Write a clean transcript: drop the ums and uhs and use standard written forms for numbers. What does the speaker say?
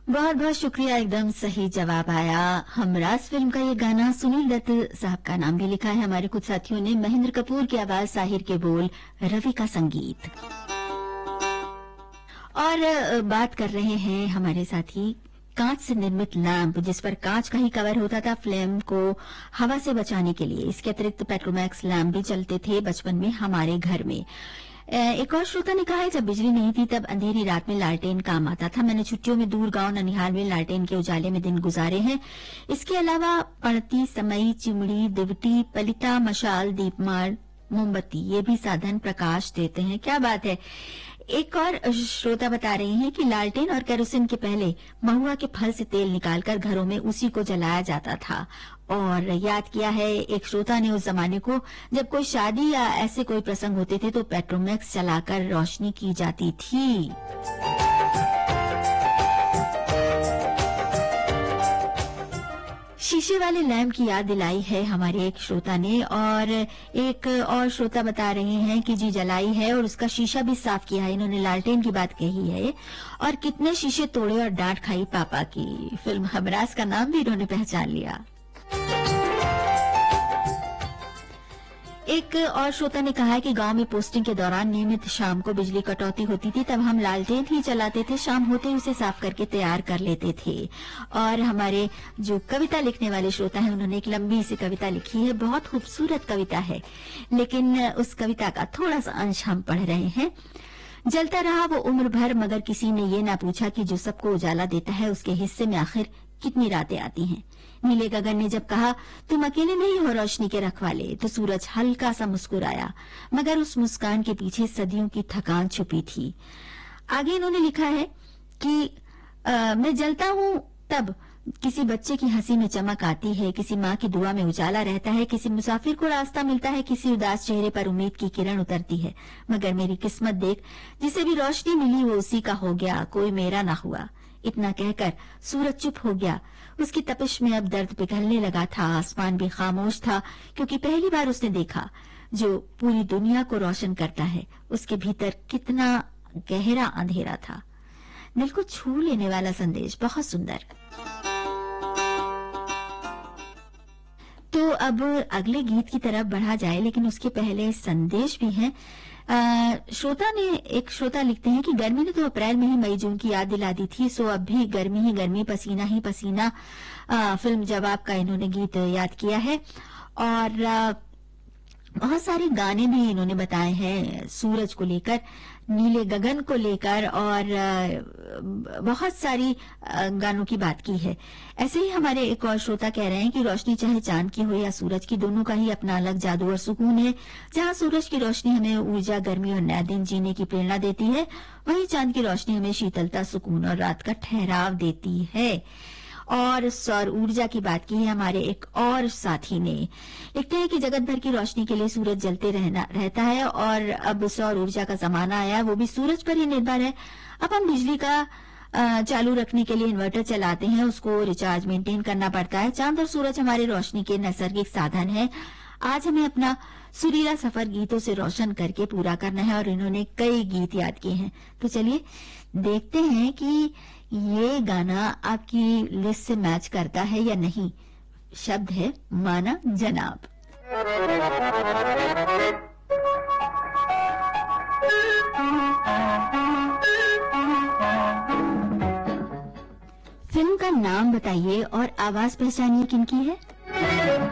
बहुत बहुत शुक्रिया। एकदम सही जवाब आया। हमराज फिल्म का ये गाना सुनील दत्त साहब का नाम भी लिखा है हमारे कुछ साथियों ने। महेंद्र कपूर की आवाज, साहिर के बोल, रवि का संगीत। और बात कर रहे हैं हमारे साथी कांच से निर्मित लैंप, जिस पर कांच का ही कवर होता था फ्लेम को हवा से बचाने के लिए। इसके अतिरिक्त पेट्रोमैक्स लैंप भी चलते थे बचपन में हमारे घर में। एक और श्रोता ने कहा है, जब बिजली नहीं थी तब अंधेरी रात में लालटेन काम आता था। मैंने छुट्टियों में दूर गांव ननिहाल में लालटेन के उजाले में दिन गुजारे हैं। इसके अलावा पड़ती, समई, चिमड़ी, दिवटी, पलिता, मशाल, दीपमाल, मोमबत्ती, ये भी साधन प्रकाश देते हैं। क्या बात है। एक और श्रोता बता रही हैं कि लालटेन और केरोसिन के पहले महुआ के फल से तेल निकालकर घरों में उसी को जलाया जाता था। और याद किया है एक श्रोता ने उस जमाने को, जब कोई शादी या ऐसे कोई प्रसंग होते थे तो पेट्रोमैक्स चलाकर रोशनी की जाती थी। शीशे वाले लैंप की याद दिलाई है हमारे एक श्रोता ने। और एक और श्रोता बता रहे हैं कि जी जलाई है और उसका शीशा भी साफ किया है। इन्होंने लालटेन की बात कही है और कितने शीशे तोड़े और डांट खाई पापा की। फिल्म हमराज का नाम भी इन्होंने पहचान लिया। एक और श्रोता ने कहा है कि गांव में पोस्टिंग के दौरान नियमित शाम को बिजली कटौती होती थी, तब हम लालटेन ही चलाते थे। शाम होते ही उसे साफ करके तैयार कर लेते थे। और हमारे जो कविता लिखने वाले श्रोता हैं, उन्होंने एक लंबी सी कविता लिखी है। बहुत खूबसूरत कविता है, लेकिन उस कविता का थोड़ा सा अंश हम पढ़ रहे हैं। जलता रहा वो उम्र भर, मगर किसी ने ये ना पूछा कि जो सबको उजाला देता है उसके हिस्से में आखिर कितनी रातें आती हैं। नीले गगन ने जब कहा तुम अकेले नहीं हो रोशनी के रखवाले, तो सूरज हल्का सा मुस्कुराया, मगर उस मुस्कान के पीछे सदियों की थकान छुपी थी। आगे इन्होंने लिखा है कि मैं जलता हूँ तब किसी बच्चे की हंसी में चमक आती है, किसी माँ की दुआ में उजाला रहता है, किसी मुसाफिर को रास्ता मिलता है, किसी उदास चेहरे पर उम्मीद की किरण उतरती है। मगर मेरी किस्मत देख, जिसे भी रोशनी मिली वो उसी का हो गया, कोई मेरा ना हुआ। इतना कहकर सूरज चुप हो गया। उसकी तपिश में अब दर्द पिघलने लगा था। आसमान भी खामोश था, क्योंकि पहली बार उसने देखा जो पूरी दुनिया को रोशन करता है, उसके भीतर कितना गहरा अंधेरा था। दिल को छू लेने वाला संदेश, बहुत सुंदर। तो अब अगले गीत की तरफ बढ़ा जाए, लेकिन उसके पहले संदेश भी हैं। एक श्रोता लिखते हैं कि गर्मी ने तो अप्रैल में ही मई जून की याद दिला दी थी, सो अब भी गर्मी ही गर्मी, पसीना ही पसीना। फिल्म जवाब का इन्होंने गीत याद किया है। और बहुत सारे गाने भी इन्होंने बताए हैं, सूरज को लेकर, नीले गगन को लेकर, और बहुत सारी गानों की बात की है। ऐसे ही हमारे एक और श्रोता कह रहे हैं कि रोशनी चाहे चांद की हो या सूरज की, दोनों का ही अपना अलग जादू और सुकून है। जहां सूरज की रोशनी हमें ऊर्जा, गर्मी और नया दिन जीने की प्रेरणा देती है, वहीं चांद की रोशनी हमें शीतलता, सुकून और रात का ठहराव देती है। और सौर ऊर्जा की बात की है हमारे एक और साथी ने। लिखते हैं कि जगत भर की रोशनी के लिए सूरज जलते रहता है, और अब सौर ऊर्जा का जमाना आया, वो भी सूरज पर ही निर्भर है। अब हम बिजली का चालू रखने के लिए इन्वर्टर चलाते हैं, उसको रिचार्ज मेंटेन करना पड़ता है। चांद और सूरज हमारे रोशनी के नैसर्गिक साधन है। आज हमें अपना सुरीला सफर गीतों से रोशन करके पूरा करना है, और इन्होंने कई गीत याद किए हैं। तो चलिए देखते हैं कि ये गाना आपकी लिस्ट से मैच करता है या नहीं। शब्द है माना जनाब। फिल्म का नाम बताइए और आवाज पहचानिए किनकी है।